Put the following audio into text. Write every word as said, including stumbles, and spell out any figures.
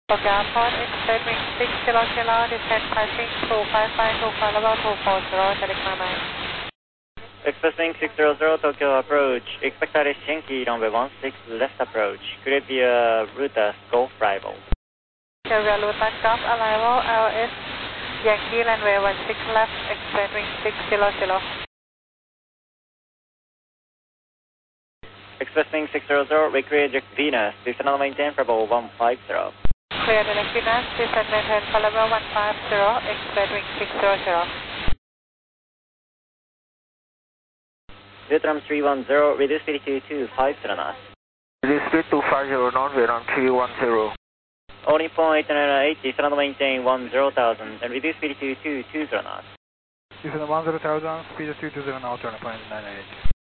Tokyo Airport, expect wind six kilo kilo, descend passing two five five two five level two four zero, Tariq Mama. Expressing six zero zero Tokyo approach, expect Irish Yankee runway one six left approach, could be a Ruta Golf Rival. Xavier Luton Golf arrival, L S Yankee runway one six left, expect wind six kilo kilo. Expressing six zero zero, recreate Venus, descend on maintain for level one five zero. Clear the Venus, descend maintain for level one five zero, expect wind six zero zero. Vietnam three one zero, reduce speed to two five zero knots. Reduce speed to five zero knots, Vietnam three one zero. Only point nine eight, descend on maintain one zero thousand, and reduce speed to two two zero knots. Descend one zero thousand, speed two two zero knots, turn point nine eight.